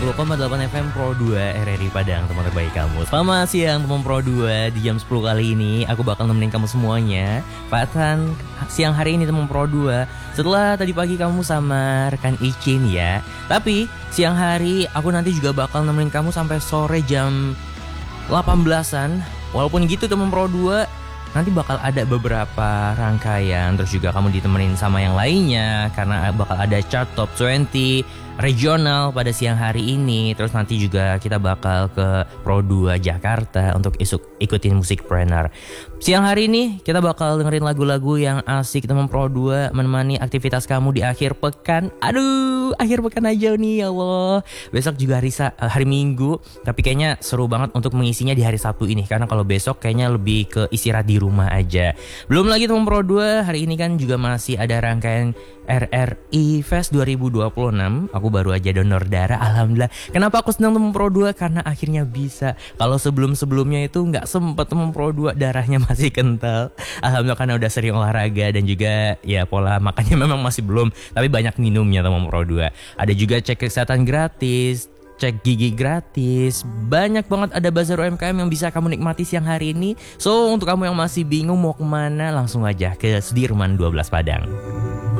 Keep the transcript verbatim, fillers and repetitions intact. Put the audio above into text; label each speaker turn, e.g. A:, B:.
A: puluh koma delapan F M Pro dua R R I Padang, teman terbaik kamu. Selamat siang teman Pro dua. Di jam sepuluh kali ini aku bakal nemenin kamu semuanya Fatan siang hari ini teman Pro dua. Setelah tadi pagi kamu sama rekan Icin ya. Tapi siang hari aku nanti juga bakal nemenin kamu sampai sore jam delapan belasan. Walaupun gitu teman Pro dua, nanti bakal ada beberapa rangkaian, terus juga kamu ditemenin sama yang lainnya karena bakal ada chart top dua puluh regional pada siang hari ini. Terus nanti juga kita bakal ke Pro dua Jakarta untuk isuk, ikutin Musikpreneur. Siang hari ini kita bakal dengerin lagu-lagu yang asik teman Pro dua, menemani aktivitas kamu di akhir pekan. Aduh, akhir pekan aja nih ya Allah. Besok juga hari, hari Minggu, tapi kayaknya seru banget untuk mengisinya di hari Sabtu ini, karena kalau besok kayaknya lebih ke istirahat di rumah aja. Belum lagi teman Pro dua, hari ini kan juga masih ada rangkaian R R I Fest dua ribu dua puluh enam. Aku baru aja donor darah, alhamdulillah. Kenapa aku senang teman Pro dua? Karena akhirnya bisa. Kalau sebelum-sebelumnya itu nggak sempet teman Pro dua, darahnya masih kental. Alhamdulillah karena udah sering olahraga dan juga ya pola makannya memang masih belum, tapi banyak minumnya teman Pro dua. Ada juga cek kesehatan gratis, cek gigi gratis. Banyak banget ada bazar U M K M yang bisa kamu nikmati siang hari ini. So untuk kamu yang masih bingung mau kemana, langsung aja ke Sudirman dua belas Padang.